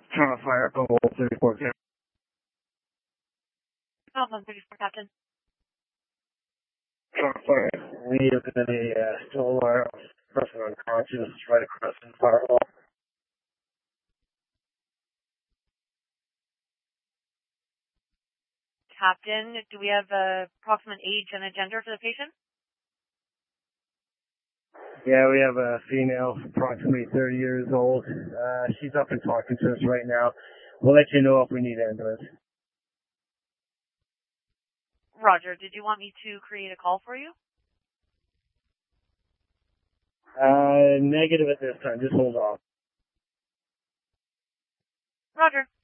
Trying to fire up a whole 34 Captain. Problem 34 Captain. Trying to fire. We have been a still alive person unconscious right across the firewall. Captain, do we have a approximate age and a gender for the patient? Yeah, we have a female, approximately 30 years old. She's up and talking to us right now. We'll let you know if we need ambulance. Roger. Did you want me to create a call for you? Negative at this time. Just hold off. Roger.